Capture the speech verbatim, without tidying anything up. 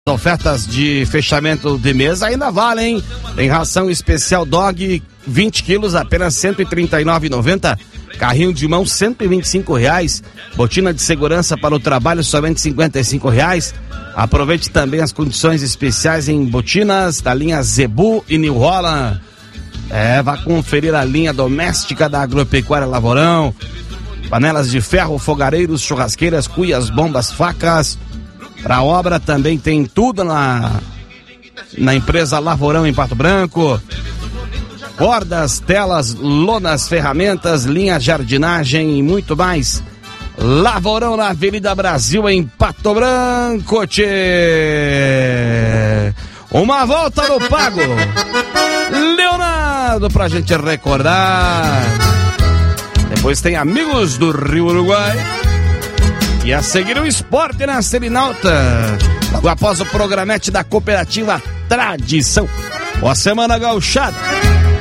Ofertas de fechamento de mês ainda valem. Tem ração especial Dog vinte quilos, apenas cento e trinta e nove reais e noventa centavos. Carrinho de mão, cento e vinte e cinco reais. Botina de segurança para o trabalho, somente cinquenta e cinco reais. Aproveite também as condições especiais em botinas da linha Zebu e New Holland. É, vá conferir a linha doméstica da Agropecuária Lavorão. Panelas de ferro, fogareiros, churrasqueiras, cuias, bombas, facas. Para obra também tem tudo na, na empresa Lavorão em Pato Branco. Cordas, telas, lonas, ferramentas, linha jardinagem e muito mais. Lavorão na Avenida Brasil em Pato Branco, tchê. Uma volta no pago. Leonardo, pra gente recordar. Depois tem Amigos do Rio Uruguai. E a seguir o esporte na Serenalta. Logo após o programete da Cooperativa Tradição. Boa semana, gauchada.